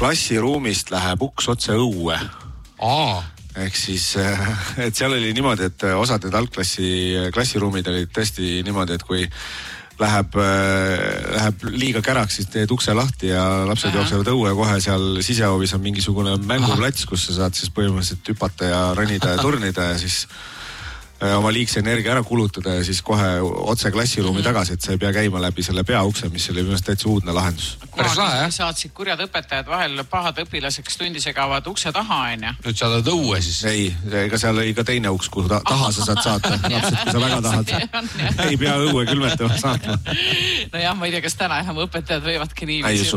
klassiruumist läheb uks otse õue. Ehk siis, et seal oli niimoodi, et osad need klassiruumid olid tõesti niimoodi, et kui läheb liiga käraks, siis teed ukse lahti ja lapsed jooksevad õue kohe seal sisehoovis on mingisugune mänguplats, kus sa saad siis põhimõtteliselt hüpata ja ronida ja turnida ja siis oma liigse energia ära kulutada ja siis kohe otse klassiruumi tagasi, et sa ei pea käima läbi selle peaukse, mis oli minu arust täitsa uudne lahendus. Saatsid kurjad õpetajad vahel pahad õpilaseks tundi segavad ukse taha, on ju? Nüüd saadad õue siis? Ei, ega seal oli ka teine uks, kuhu taha sa saad saata. Lapsed, kui sa väga tahad. Ei pea õue külmetama saatma. No jah, ma ei tea, kas täna õpetajad võivadki nii.